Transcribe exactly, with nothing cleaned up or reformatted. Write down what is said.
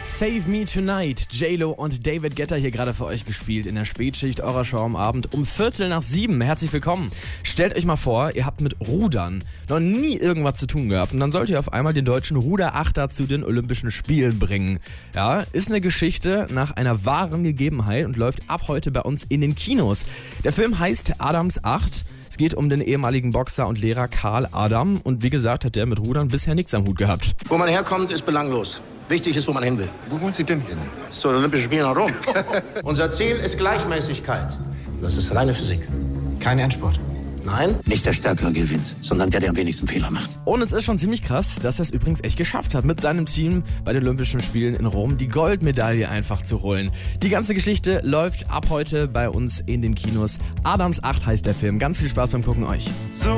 Save Me Tonight, J-Lo und David Guetta hier gerade für euch gespielt in der Spätschicht eurer Show am Abend um Viertel nach sieben. Herzlich willkommen. Stellt euch mal vor, ihr habt mit Rudern noch nie irgendwas zu tun gehabt und dann sollt ihr auf einmal den deutschen Ruderachter zu den Olympischen Spielen bringen. Ja, ist eine Geschichte nach einer wahren Gegebenheit und läuft ab heute bei uns in den Kinos. Der Film heißt Adams acht. Es geht um den ehemaligen Boxer und Lehrer Karl Adam und wie gesagt hat der mit Rudern bisher nichts am Hut gehabt. Wo man herkommt, ist belanglos. Wichtig ist, wo man hin will. Wo wollen Sie denn hin? Zu den Olympischen Spielen herum. Unser Ziel ist Gleichmäßigkeit. Das ist reine Physik. Kein Endspurt. Nein? Nicht der Stärkere gewinnt, sondern der, der am wenigsten Fehler macht. Und es ist schon ziemlich krass, dass er es übrigens echt geschafft hat, mit seinem Team bei den Olympischen Spielen in Rom die Goldmedaille einfach zu holen. Die ganze Geschichte läuft ab heute bei uns in den Kinos. Adams acht heißt der Film. Ganz viel Spaß beim Gucken euch.